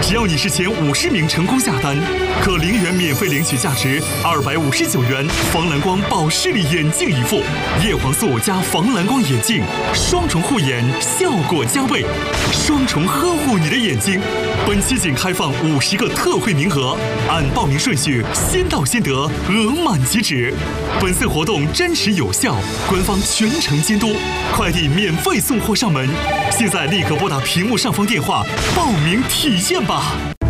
只要你是前50名成功下单，可0元免费领取价值259元防蓝光保视力眼镜一副，叶黄素加防蓝光眼镜，双重护眼，效果加倍，双重呵护你的眼睛。本期仅开放50个特惠名额，按报名顺序先到先得，额满即止。本次活动真实有效，官方全程监督，快递免费送货上门。现在立刻拨打屏幕上方电话报名体验吧。